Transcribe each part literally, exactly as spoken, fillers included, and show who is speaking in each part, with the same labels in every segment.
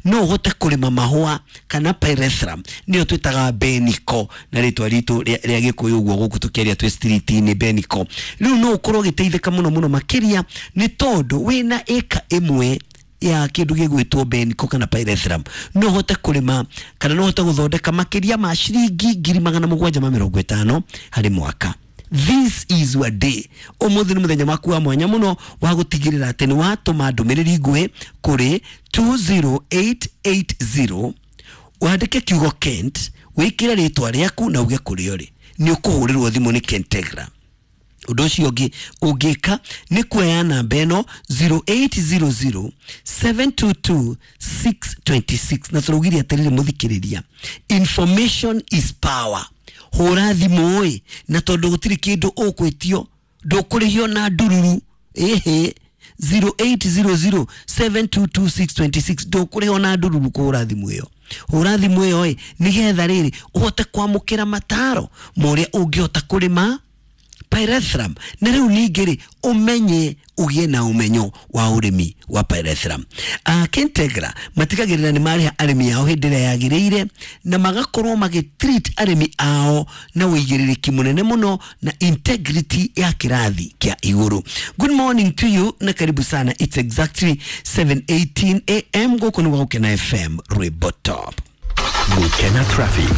Speaker 1: no hote kulima mahua kana pyrethrum niyo twitaga Benico na ritwa ritu ria gikuyu guo guku tukiaria twi street ni Benico riu no ukorwo giteithika muno muno makiria ni tondu wina eka imwe ya kindu gigwitwo Benico kana pyrethrum no hote kulima kana no hote guthondeka makiria ma ciringi ngiri magana mũgwanja ma mĩrongo ĩtano hari mwaka. This is your day. Umuthi ni muthenya waku wa mwanya muno wa gutigirira ati ni watuma ndumiriri nguhi kuri two zero eight eight zero wandike kiugo Kent wikire ritwa riaku na uge kuri ori ni ukuhurirwo thimu ni Kentegra. Undu ucio ungi ungika ni kuoya namba eno zero eight zero zero seven two two six two six na turugiri atiriri muthikiriria. Information is power. Hora thimu oi na tondu gutiri kindu ukwitio ndukurihio na ndururu ehe zero eight zero zero seven two two six two six ndukurihio na ndururu kuhura thimu iyo. Hura thimu iyo oi nigetha riri uhote kwamukira mataro moria ungihota kurima pyrethrum na riu ningiri umenye ugie na umenyo wa urimi wa pyrethrum. Uh, Kentegra matikagirira ni mari arimi yao hindire yagirire na magakorwo magitreat arimi ao na wigiriki munene muno na integrity ya kirathi kia iguru. Good morning to you na karibu sana. It's exactly seven eighteen a m goko ni Gukena F M Ribotop.
Speaker 2: Gukena Traffic.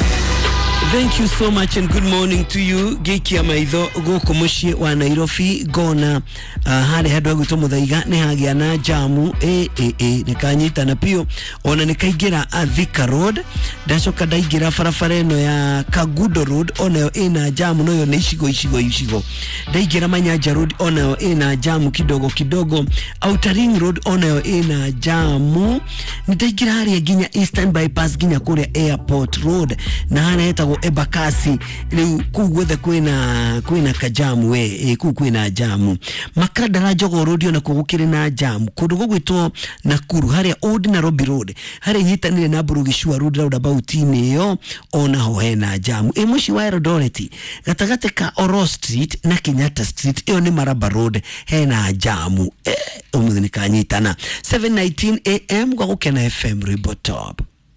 Speaker 1: Thank you so much and good morning to you. Giki ya maitho goko mushie wa Nairobi gona uh, hale hadu gwito muthaiga ni hagia na jamu e e e nikanyita na pio ona nikaigira Thika Road ndacoka ndaigira barabara eno ya Kagudo Road onayo ina jamu noyo ni ishigo ishigo ishigo ndaigira Manyanja Road onayo ina jamu kidogo kidogo Outer Ring Road onayo ina jamu ndaigira hali ya ginya Eastern Bypass ginya kule Airport Road na hana etago Ebakasi riu kugwethe kwina kwina kajamu we e, ku kwina jamu Makadara Jogo Road na kugukire na jamu kundu gugwitwo Nakuru haria Old Nairobi Road haria nyitanire na Burugishua Road roundabout iyo ona ho hena jamu e mushi wa Eldoret gatagate ka Oro Street na Kenyatta Street iyo ni Maraba Road hena jamu e umuthi nikanyitana. Seven nineteen a m kwa Gukena F M Ribotop.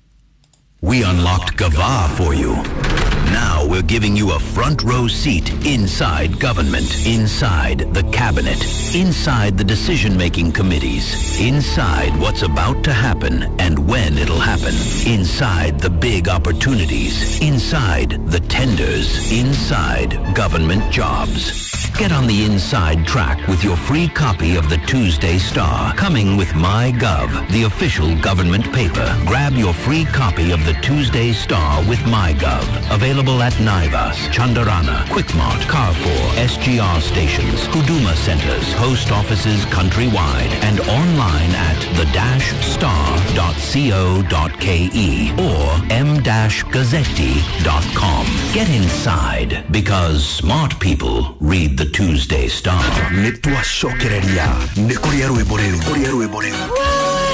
Speaker 2: We unlocked Gava for you. Now we're giving you a front row seat inside government, inside the cabinet, inside the decision-making committees, inside what's about to happen and when it'll happen, inside the big opportunities, inside the tenders, inside government jobs. Get on the inside track with your free copy of the Tuesday Star, coming with MyGov, the official government paper. Grab your free copy of the Tuesday Star with MyGov. Available at Naivas, Chandarana, Quickmart, Carrefour, S G R stations, Huduma centers, post offices countrywide, and online at the dash star dot co dot ke or m dash gazzetti dot com. Get inside, because smart people read the Tuesday Star.
Speaker 3: Nitwa shokereria. Nikuria rwimbo riu. Kuria rwimbo riu.